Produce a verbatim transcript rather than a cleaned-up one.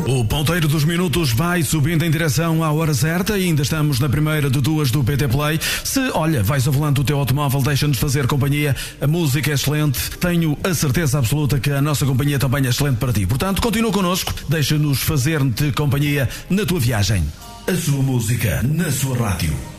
O ponteiro dos minutos vai subindo em direção à hora certa e ainda estamos na primeira de duas do P T Play. Se, olha, vais ao volante do teu automóvel, deixa-nos fazer companhia. A música é excelente. Tenho a certeza absoluta que a nossa companhia também é excelente para ti. Portanto, continua connosco. Deixa-nos fazer-te companhia na tua viagem. A sua música, na sua rádio.